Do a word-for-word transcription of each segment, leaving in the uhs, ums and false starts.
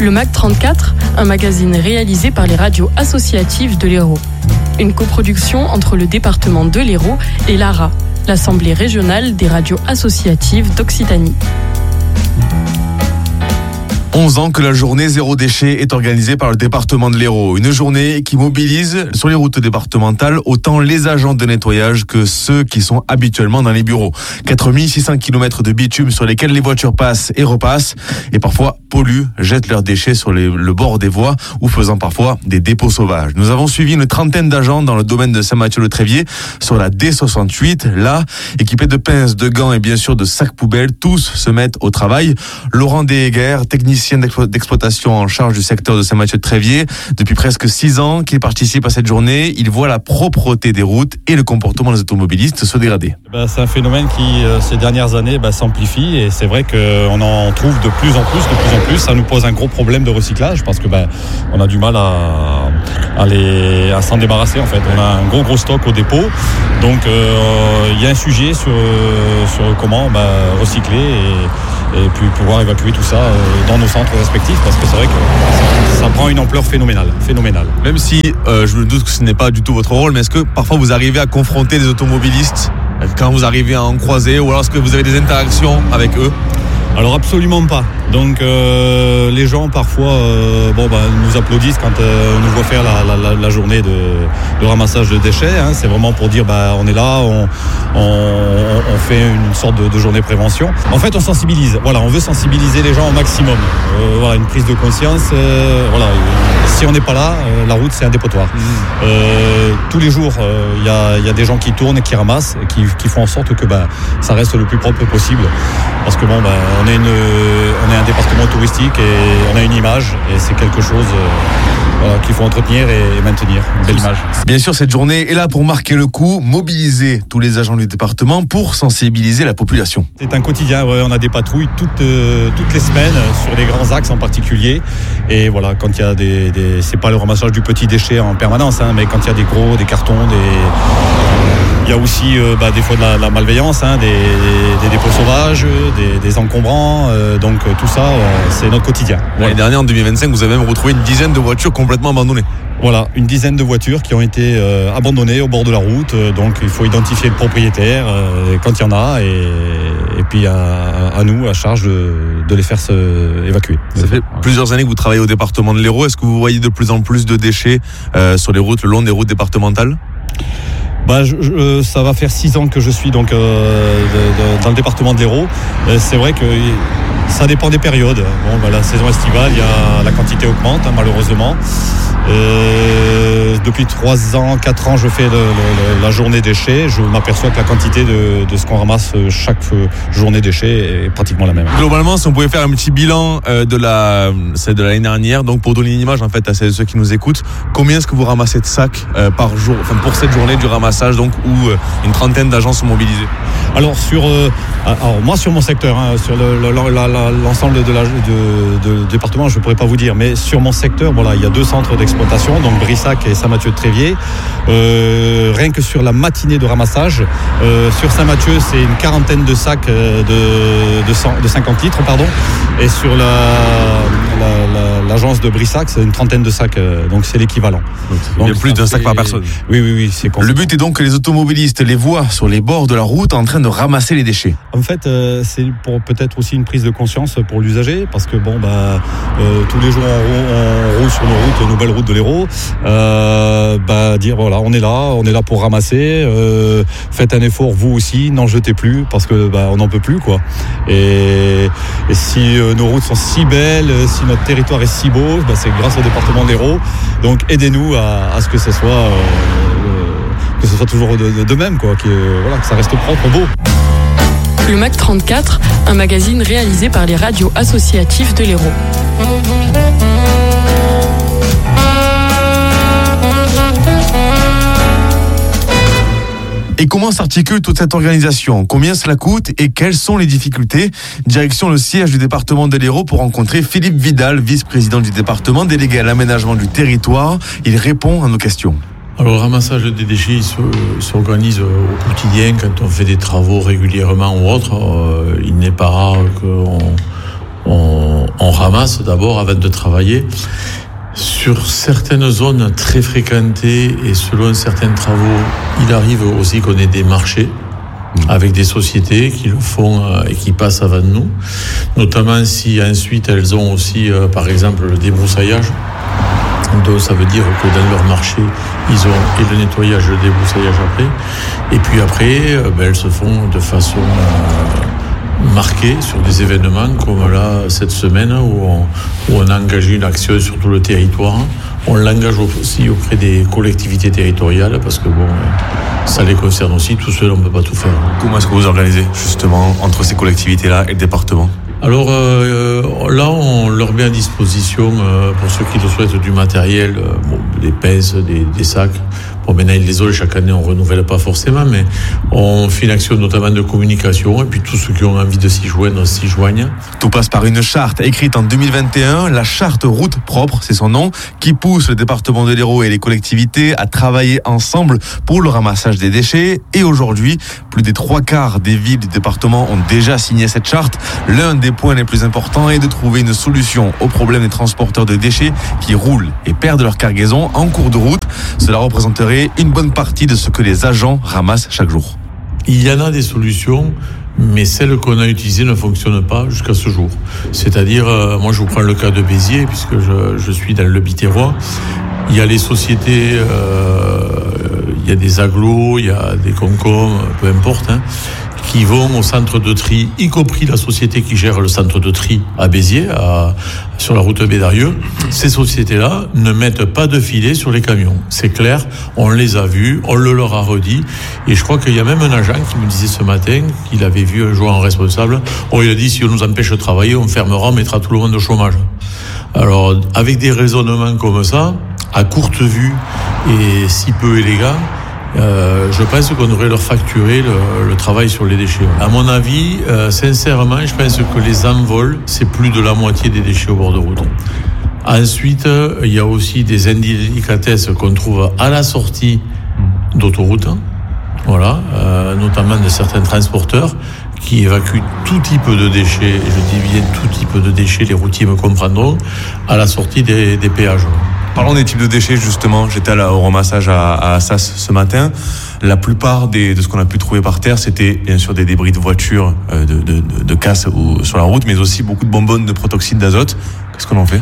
Le M A C trente-quatre, un magazine réalisé par les radios associatives de l'Hérault. Une coproduction entre le département de l'Hérault et l'A R A, l'Assemblée régionale des radios associatives d'Occitanie. onze ans que la journée zéro déchet est organisée par le département de l'Hérault. Une journée qui mobilise sur les routes départementales autant les agents de nettoyage que ceux qui sont habituellement dans les bureaux. quatre mille six cents kilomètres de bitume sur lesquels les voitures passent et repassent et parfois polluent, jettent leurs déchets sur les, le bord des voies ou faisant parfois des dépôts sauvages. Nous avons suivi une trentaine d'agents dans le domaine de Saint-Mathieu-le-Tréviers sur la D soixante-huit. Là, équipés de pinces, de gants et bien sûr de sacs poubelles, tous se mettent au travail. Laurent Deheger, technicien d'exploitation en charge du secteur de Saint-Mathieu-de-Tréviers. Depuis presque six ans qu'il participe à cette journée, il voit la propreté des routes et le comportement des automobilistes se dégrader. Ben, c'est un phénomène qui, euh, ces dernières années, ben, s'amplifie et c'est vrai qu'on en trouve de plus en plus, de plus en plus. Ça nous pose un gros problème de recyclage parce que ben, on a du mal à, à, les, à s'en débarrasser. En fait, on a un gros gros stock au dépôt, donc il euh, y a un sujet sur, sur comment ben, recycler et, et puis pouvoir évacuer tout ça euh, dans nos centres respectifs parce que c'est vrai que ça, ça prend une ampleur phénoménale, phénoménale. Même si euh, je me doute que ce n'est pas du tout votre rôle, mais est-ce que parfois vous arrivez à confronter des automobilistes quand vous arrivez à en croiser ou alors est-ce que vous avez des interactions avec eux ? Alors absolument pas. Donc euh, les gens parfois euh, bon, bah, nous applaudissent quand euh, on nous voit faire la, la, la journée de, de ramassage de déchets. Hein. C'est vraiment pour dire bah, on est là, on, on, on fait une sorte de, de journée prévention. En fait on sensibilise. Voilà, on veut sensibiliser les gens au maximum. Euh, voilà, une prise de conscience. Euh, voilà, si on n'est pas là, euh, la route c'est un dépotoir. Mmh. Euh, tous les jours, il euh, y, y a des gens qui tournent, qui ramassent, qui, qui font en sorte que bah, ça reste le plus propre possible. Parce que bon, bah, on est une, on est un département touristique et on a une image et c'est quelque chose euh, voilà, qu'il faut entretenir et maintenir, une belle image. Bien sûr, cette journée est là pour marquer le coup, mobiliser tous les agents du département pour sensibiliser la population. C'est un quotidien, ouais, on a des patrouilles toutes, euh, toutes les semaines sur les grands axes en particulier et voilà, quand il y a des, des c'est pas le ramassage du petit déchet en permanence, hein, mais quand il y a des gros, des cartons, des... Il y a aussi euh, bah, des fois de la, la malveillance, hein, des, des dépôts sauvages, des, des encombrants, euh, donc euh, tout ça, euh, c'est notre quotidien. L'année voilà. dernière, en deux mille vingt-cinq, vous avez même retrouvé une dizaine de voitures complètement abandonnées. Voilà, une dizaine de voitures qui ont été euh, abandonnées au bord de la route, euh, donc il faut identifier le propriétaire euh, quand il y en a, et, et puis à, à nous, à charge de, de les faire se évacuer. Ça fait plusieurs années que vous travaillez au département de l'Hérault. Est-ce que vous voyez de plus en plus de déchets euh, sur les routes, le long des routes départementales ? Bah, je, je, ça va faire six ans que je suis donc euh, de, de, dans le département de l'Hérault. Euh, c'est vrai que ça dépend des périodes. Bon, bah, la saison estivale, il y a, la quantité augmente hein, malheureusement. Euh, depuis trois ans, quatre ans, je fais le, le, la journée déchets. Je m'aperçois que la quantité de, de ce qu'on ramasse chaque journée déchets est pratiquement la même. Globalement, si on pouvait faire un petit bilan euh, de la, celle de l'année dernière, donc pour donner une image en fait à ceux qui nous écoutent, combien est-ce que vous ramassez de sacs euh, par jour, enfin pour cette journée du ramassage, donc où euh, une trentaine d'agents sont mobilisés? Alors sur, euh, alors moi sur mon secteur, hein, sur le, le, la, la, l'ensemble de la de, de, de département, je ne pourrais pas vous dire, mais sur mon secteur, voilà, il y a deux centres d'exploitation, donc Brissac et Saint-Mathieu-de-Tréviers. Euh, rien que sur la matinée de ramassage, euh, sur Saint-Mathieu, c'est une quarantaine de sacs euh, de, de, cent, de cinquante litres, pardon, et sur la, la, la, l'agence de Brissac, c'est une trentaine de sacs, euh, donc c'est l'équivalent. Donc, donc il y a plus d'un sac par personne. Oui, oui, oui. C'est le but est donc que les automobilistes les voient sur les bords de la route en train de ramasser les déchets. En fait, euh, c'est pour peut-être aussi une prise de conscience pour l'usager, parce que bon, bah, euh, tous les jours on, on roule sur nos routes, nos belles routes de l'Hérault, euh, bah, dire voilà, on est là, on est là pour ramasser. Euh, faites un effort vous aussi, n'en jetez plus, parce que bah, on n'en peut plus quoi. Et, et si euh, nos routes sont si belles, si notre territoire est si beau, bah, c'est grâce au département de l'Hérault. Donc aidez-nous à, à ce que ce soit euh, que ce soit toujours de, de, de même, quoi, que, voilà, que ça reste propre, beau. Le M A C trente-quatre, un magazine réalisé par les radios associatives de l'Hérault. Et comment s'articule toute cette organisation? Combien cela coûte et quelles sont les difficultés? Direction le siège du département de l'Hérault pour rencontrer Philippe Vidal, vice-président du département, délégué à l'aménagement du territoire. Il répond à nos questions. Alors le ramassage des déchets s'organise au quotidien quand on fait des travaux régulièrement ou autre. Euh, il n'est pas rare qu'on on, on ramasse ramasse d'abord avant de travailler. Sur certaines zones très fréquentées et selon certains travaux, il arrive aussi qu'on ait des marchés avec des sociétés qui le font et qui passent avant nous, notamment si ensuite elles ont aussi, par exemple, le débroussaillage. Donc ça veut dire que dans leur marché, ils ont et le nettoyage et le débroussaillage après. Et puis après, ben, elles se font de façon euh, marquée sur des événements comme là, cette semaine, où on, où on a engagé une action sur tout le territoire. On l'engage aussi auprès des collectivités territoriales parce que bon, ça les concerne aussi. Tout seul, on ne peut pas tout faire. Comment est-ce que vous organisez justement entre ces collectivités-là et le département ? Alors euh, là, on leur met à disposition, euh, pour ceux qui le souhaitent, du matériel, euh, bon, des pinces, des, des sacs. Bon, maintenant, ils les ont, chaque année, on ne renouvelle pas forcément, mais on fait une action notamment de communication, et puis tous ceux qui ont envie de s'y joindre s'y joignent. Tout passe par une charte écrite en deux mille vingt et un, la charte Route Propre, c'est son nom, qui pousse le département de l'Hérault et les collectivités à travailler ensemble pour le ramassage des déchets. Et aujourd'hui, plus des trois quarts des villes du département ont déjà signé cette charte. L'un des points les plus importants est de trouver une solution au problème des transporteurs de déchets qui roulent et perdent leur cargaison en cours de route. Cela représenterait une bonne partie de ce que les agents ramassent chaque jour. Il y en a des solutions, mais celle qu'on a utilisée ne fonctionne pas jusqu'à ce jour. C'est-à-dire, euh, moi je vous prends le cas de Béziers, puisque je, je suis dans le Biterrois. Il y a les sociétés, euh, il y a des agglos, il y a des Concom, peu importe, hein, qui vont au centre de tri, y compris la société qui gère le centre de tri à Béziers, à, sur la route Bédarieux. Ces sociétés-là ne mettent pas de filet sur les camions. C'est clair, on les a vus, on le leur a redit. Et je crois qu'il y a même un agent qui me disait ce matin qu'il avait vu un jour un responsable. Oh, il a dit, si on nous empêche de travailler, on fermera, on mettra tout le monde au chômage. Alors, avec des raisonnements comme ça, à courte vue et si peu élégants, Euh, je pense qu'on devrait leur facturer le, le travail sur les déchets. À mon avis, euh, sincèrement, je pense que les envols, c'est plus de la moitié des déchets au bord de route. Ensuite, il y a aussi des indélicatesses qu'on trouve à la sortie d'autoroute, voilà, euh, notamment de certains transporteurs qui évacuent tout type de déchets, et je dis bien tout type de déchets, les routiers me comprendront, à la sortie des, des péages. Parlons des types de déchets justement, j'étais à la, au ramassage à, à Assas ce matin. La plupart des, de ce qu'on a pu trouver par terre, c'était bien sûr des débris de voitures, euh, de, de, de, de casse ou, sur la route, mais aussi beaucoup de bonbonnes de protoxyde d'azote. Qu'est-ce qu'on en fait ?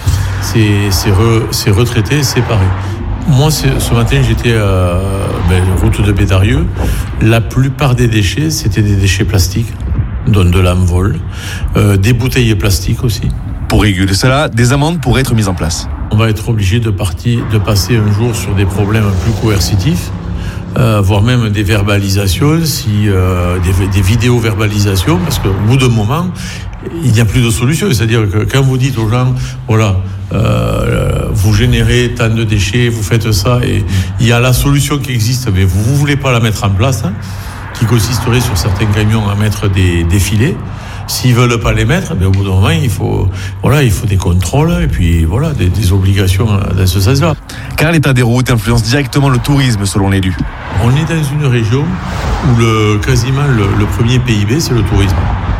C'est, c'est, re, c'est retraité, séparé. Moi, c'est, ce matin, j'étais à ben, route de Bédarieux. La plupart des déchets, c'était des déchets plastiques, dont de l'envol, euh, des bouteilles plastiques aussi. Pour réguler cela, des amendes pourraient être mises en place. On va être obligé de, partir, de passer un jour sur des problèmes plus coercitifs, euh, voire même des verbalisations, si, euh, des, des vidéo-verbalisations, parce qu'au bout d'un moment, il n'y a plus de solution. C'est-à-dire que quand vous dites aux gens, voilà, euh, vous générez tant de déchets, vous faites ça, et il y a la solution qui existe, mais vous ne voulez pas la mettre en place, hein, qui consisterait sur certains camions à mettre des, des filets. S'ils veulent pas les mettre, ben au bout d'un moment, il faut, voilà, il faut des contrôles et puis voilà, des, des obligations dans ce sens-là. Car l'état des routes influence directement le tourisme, selon l'élu. On est dans une région où le, quasiment le, le premier P I B, c'est le tourisme.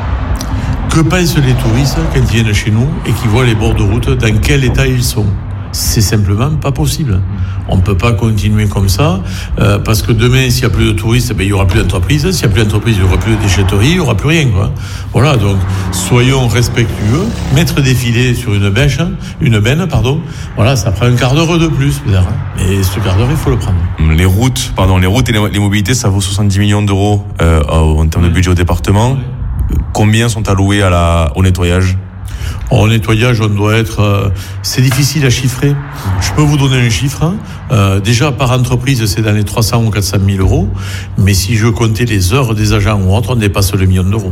Que pensent les touristes quand ils viennent chez nous et qu'ils voient les bords de route, dans quel état ils sont ? C'est simplement pas possible. On ne peut pas continuer comme ça, euh, parce que demain, s'il n'y a plus de touristes, ben, il n'y aura plus d'entreprise. S'il n'y a plus d'entreprise, il n'y aura plus de déchetterie, il n'y aura plus rien, quoi. Voilà, donc soyons respectueux. Mettre des filets sur une bêche, une benne, pardon, voilà, ça prend un quart d'heure de plus, peut-être. Et ce quart d'heure, il faut le prendre. Les routes, pardon, les routes et les mobilités, ça vaut soixante-dix millions d'euros euh, en termes de budget au département. Ouais. Combien sont alloués à la, au nettoyage ? Au nettoyage, on doit être... Euh, c'est difficile à chiffrer. Je peux vous donner un chiffre. Hein. Euh, déjà, par entreprise, c'est dans les trois cents ou quatre cent mille euros. Mais si je comptais les heures des agents ou autres, on dépasse le million d'euros.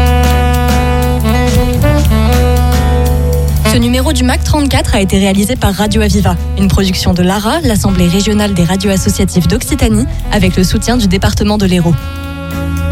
Ce numéro du M A C trente-quatre a été réalisé par Radio Aviva, une production de l'A R A, l'Assemblée régionale des radios associatives d'Occitanie, avec le soutien du département de l'Hérault.